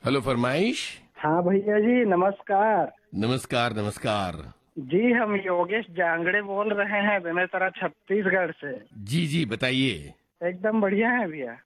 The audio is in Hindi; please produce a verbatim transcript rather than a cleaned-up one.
हेलो फरमाइश। हाँ भैया जी, नमस्कार। नमस्कार नमस्कार। जी हम योगेश जांगड़े बोल रहे हैं बेमेतरा छत्तीसगढ़ से। जी जी बताइए। एकदम बढ़िया है भैया।